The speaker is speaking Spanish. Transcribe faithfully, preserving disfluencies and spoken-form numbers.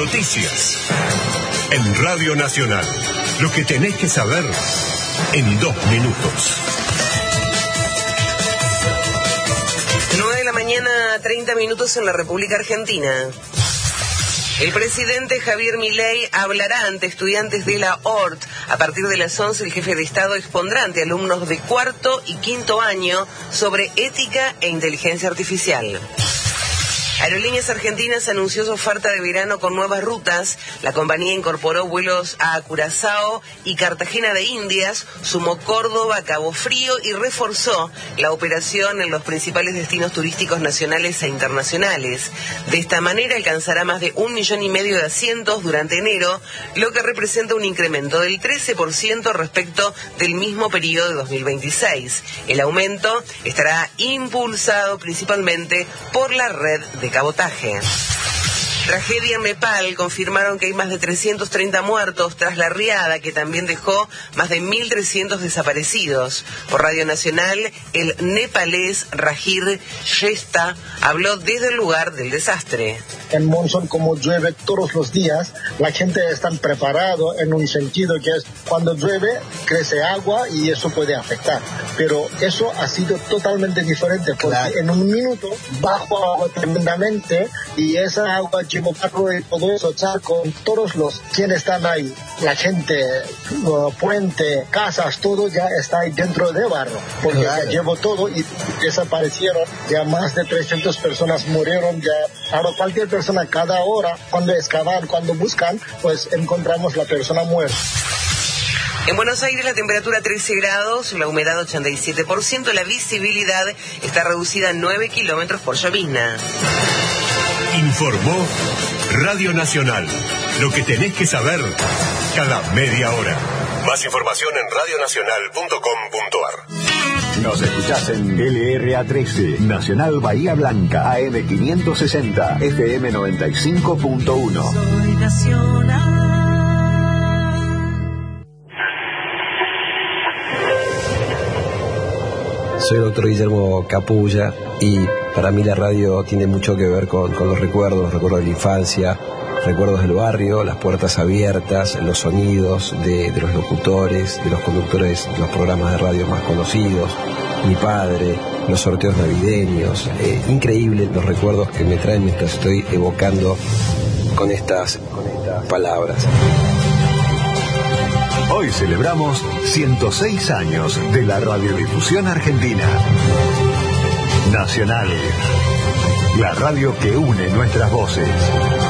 Noticias. En Radio Nacional. Lo que tenés que saber en dos minutos. nueve de la mañana, treinta minutos en la República Argentina. El presidente Javier Milei hablará ante estudiantes de la O R T. A partir de las once, el jefe de Estado expondrá ante alumnos de cuarto y quinto año sobre ética e inteligencia artificial. Aerolíneas Argentinas anunció su oferta de verano con nuevas rutas. La compañía incorporó vuelos a Curazao y Cartagena de Indias, sumó Córdoba, Cabo Frío y reforzó la operación en los principales destinos turísticos nacionales e internacionales. De esta manera alcanzará más de un millón y medio de asientos durante enero, lo que representa un incremento del trece por ciento respecto del mismo periodo de dos mil veintiséis. El aumento estará impulsado principalmente por la red de cabotaje. Tragedia en Nepal. Confirmaron que hay más de trescientos treinta muertos tras la riada que también dejó más de mil trescientos desaparecidos. Por Radio Nacional, el nepalés Rajir Shesta habló desde el lugar del desastre. En monzón, como llueve todos los días, la gente está preparada en un sentido que es cuando llueve crece agua y eso puede afectar. Pero eso ha sido totalmente diferente porque claro, en un minuto bajo agua tremendamente y esa agua llevó barro y todo eso, charco, todos los quienes están ahí, la gente, uh, puente, casas, todo ya está ahí dentro de barro porque claro, ya llevó todo y desaparecieron, ya más de trescientas personas murieron, ya ahora cualquier persona cada hora cuando excavan, cuando buscan, pues encontramos la persona muerta. En Buenos Aires la temperatura trece grados, la humedad ochenta y siete por ciento, la visibilidad está reducida a nueve kilómetros por llovizna. Informó Radio Nacional. Lo que tenés que saber cada media hora. Más información en radio nacional punto com punto a r. Nos escuchás en L R A trece, Nacional Bahía Blanca, A M quinientos sesenta, F M noventa y cinco punto uno. Soy nacional. Soy el doctor Guillermo Capulla y para mí la radio tiene mucho que ver con, con los recuerdos, los recuerdos de la infancia, recuerdos del barrio, las puertas abiertas, los sonidos de, de los locutores, de los conductores de los programas de radio más conocidos, mi padre, los sorteos navideños. Eh, increíble los recuerdos que me traen mientras estoy evocando con estas, con estas palabras. Hoy celebramos ciento seis años de la radiodifusión argentina. Nacional, la radio que une nuestras voces.